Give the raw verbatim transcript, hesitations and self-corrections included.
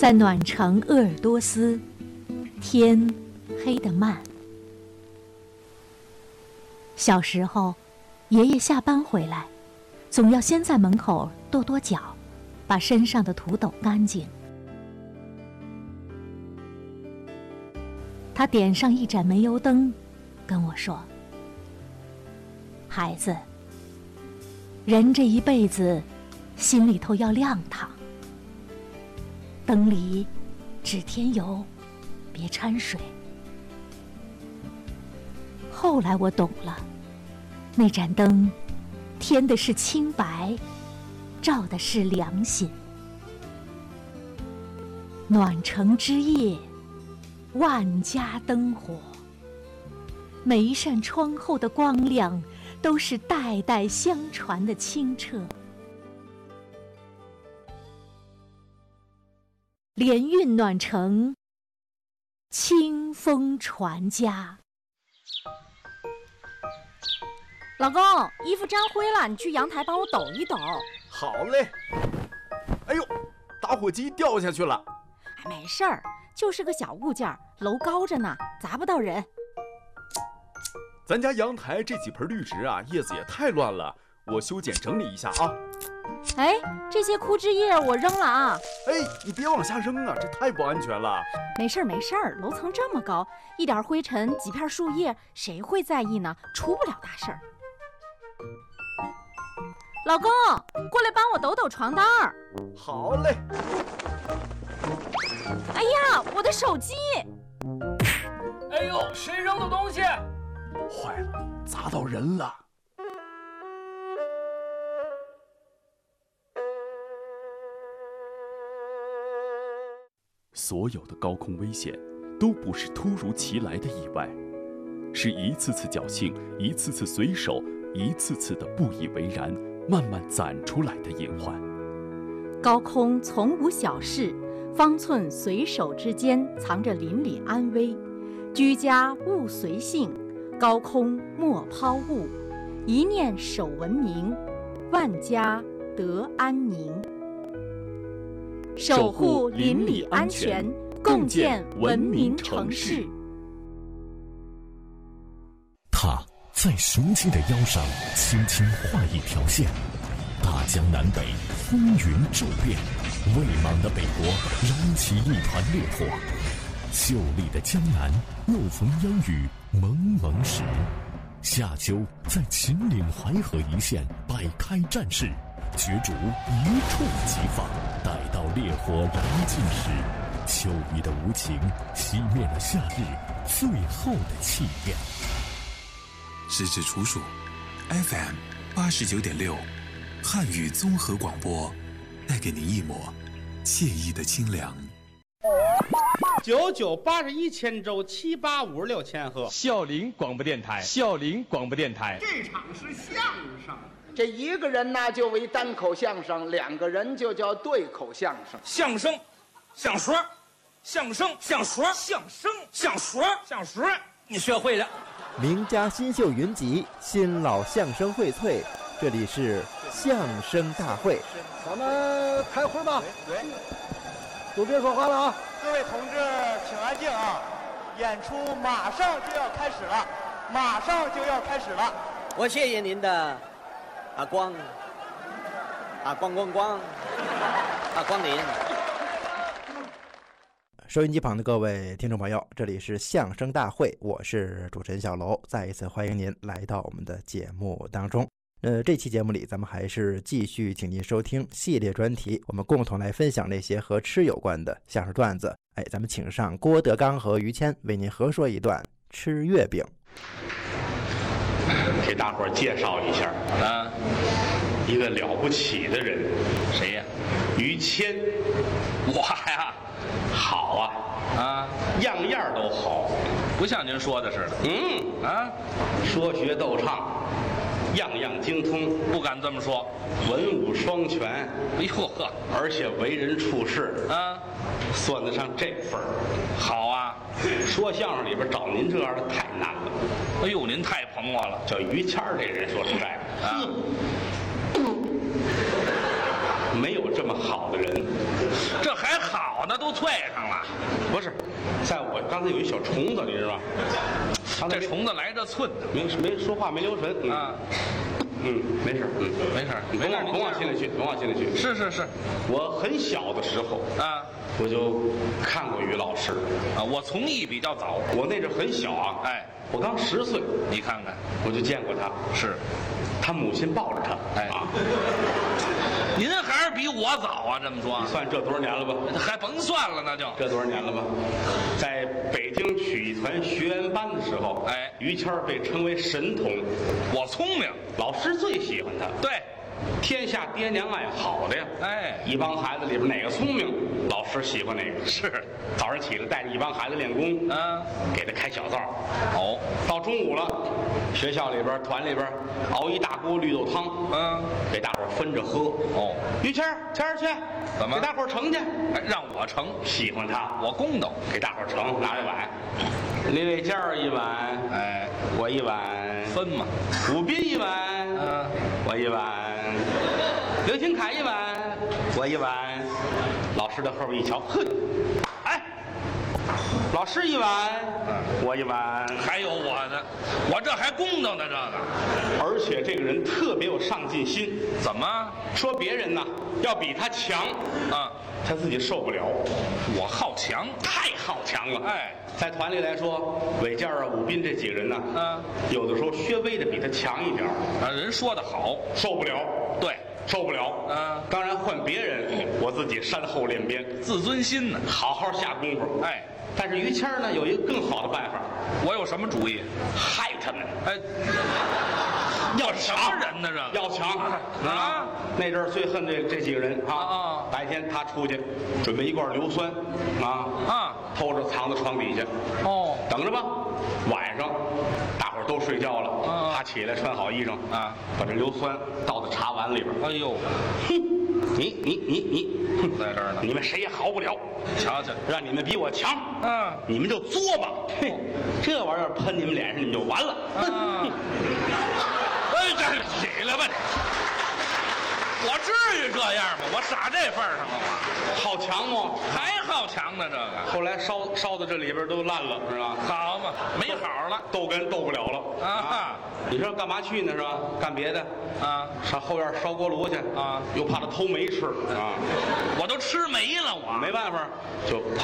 在暖城鄂尔多斯，天黑得慢。小时候，爷爷下班回来，总要先在门口跺跺脚，把身上的土抖干净。他点上一盏煤油灯，跟我说：“孩子，人这一辈子，心里头要亮堂。灯里只添油，别掺水。”后来我懂了，那盏灯添的是清白，照的是良心。暖城之夜，万家灯火，每一扇窗后的光亮都是代代相传的清澈。联运暖城，清风传家。 老公，衣服沾灰了，你去阳台帮我抖一抖。 好嘞。哎呦，打火机掉下去了。 哎，没事儿，就是个小物件，楼高着呢，砸不到人。 咱家阳台这几盆绿植啊，叶子也太乱了，我修剪整理一下啊。 哎，这些枯枝叶我扔了啊。 哎，你别往下扔啊，这太不安全了。 没事儿没事儿，楼层这么高，一点灰尘几片树叶谁会在意呢？出不了大事儿。老公，过来帮我抖抖床单儿。 好嘞。 哎呀，我的手机！ 哎呦，谁扔的东西？ 坏了，砸到人了。所有的高空危险都不是突如其来的意外，是一次次侥幸，一次次随手，一次次的不以为然，慢慢攒出来的隐患。 高空从无小事，方寸随手之间藏着邻里安危。居家勿随性，高空莫抛物，一念守文明，万家得安宁。守护邻里安全，共建文明城市。 他在雄鸡的腰上轻轻画一条线，大江南北风云骤变，未莽的北国燃起一团烈火，秀丽的江南又逢烟雨蒙蒙时。夏秋在秦岭淮河一线摆开战事，角逐一触即发。待到烈火燃尽时，秋雨的无情熄灭了夏日最后的气焰。 时至处暑 F M 八十九点六，汉语综合广播，带给您一抹惬意的清凉。 九九八十一千周，七八五十六千赫。 孝陵广播电台，孝陵广播电台。 这场是相声，这一个人呢就为单口相声，两个人就叫对口相声。 相声，相说，相声，相说，相声，相说，相说，你学会了。 名家新秀云集，新老相声荟萃，这里是相声大会。 咱们开会吧。对，都别说话了啊！ 各位同志，请安静啊！演出马上就要开始了，马上就要开始了。 我谢谢您的啊光啊光光光啊光临。 收音机旁的各位听众朋友，这里是相声大会，我是主持人小楼，再一次欢迎您来到我们的节目当中。呃，这期节目里，咱们还是继续请您收听系列专题，我们共同来分享那些和吃有关的相声段子。哎，咱们请上郭德纲和于谦为您合说一段吃月饼。 给大伙儿介绍一下啊，一个了不起的人，谁呀？于谦。我呀，好啊啊，样样都好，不像您说的似的。嗯啊，说学逗唱。样样精通，不敢这么说，文武双全。哎呦呵，而且为人处事啊，算得上这份儿。好啊，说相声里边找您这样的太难了。哎呦，您太捧我了。叫于谦这人，说实在的啊，没有这么好的人。这还好好的都退上了。 不是，在我刚才有一小虫子，你知道吗？ 这虫子来这寸的， 没没说话没留神啊。嗯，没事，嗯， 没事， 你甭往甭往心里去，甭往心里去。 是是是， 我很小的时候啊， 我就看过于老师啊，我从艺比较早， 我那阵很小啊， 哎， 我刚十岁， 你看看， 我就见过他， 是， 他母亲抱着他， 哎啊。您还是比我早啊，这么说， 你算这多少年了吧？ 还甭算了，那就这多少年了吧？在北京曲艺团学员班的时候， 哎， 于谦被称为神童。 我聪明， 老师最喜欢他。 对， 天下爹娘爱好的呀。 哎， 一帮孩子里边哪个聪明，老师喜欢哪个。 是， 早上起来带着一帮孩子练功， 嗯， 给他开小灶。 哦， 到中午了，学校里边团里边熬一大锅绿豆汤， 嗯， 给大伙分着喝。 哦， 于谦谦儿去， 怎么给大伙盛去？ 哎，让我盛， 喜欢他， 我公道， 给大伙盛，拿着碗。李伟健儿一碗， 哎， 我一碗， 分嘛。 武斌一碗， 嗯， 我一碗。刘廷凯一碗，我一碗。老师的后边一瞧，哼，哎，老师一碗， 嗯， 我一碗， 还有我的，我这还公道呢，这个。 而且这个人特别有上进心。 怎么说别人呢？要比他强啊， 他自己受不了。 我好强， 太好强了。 哎， 在团里来说，伟健啊、武斌这几个人呢， 啊， 有的时候稍微的比他强一点啊，人说的好， 受不了。 对。 受不了， 啊！ 当然换别人，我自己山后练鞭， 自尊心呢， 好好下功夫。 哎， 但是于谦呢，有一个更好的办法。 我有什么主意？ 害他们！ 哎， 要什么人呢？这要强啊！ 那阵儿最恨这这几个人啊！ 啊！ 白天他出去准备一罐硫酸，啊啊， 偷着藏到床底下。 哦， 等着吧。晚上大伙儿都睡觉了， 啊， 他起来穿好衣裳啊， 把这硫酸倒到茶碗里边。 哎呦， 哼，你你你你， 哼，在这儿呢， 你们谁也好不了。 瞧瞧， 让你们比我强， 嗯， 你们就作吧。嘿，这玩意儿喷你们脸上，你们就完了。 啊！哎，这起来吧你！我至于这样吗？我傻这份儿上了吗？ 好强吗？ 还好强呢，这个。 后来烧烧到这里边都烂了，是吧？ 好嘛，没好了， 斗根斗不了了啊！ 你说干嘛去呢？是吧？干别的啊？ 上后院烧锅炉去啊？ 又怕他偷煤吃啊！ 我都吃没了，我没办法，就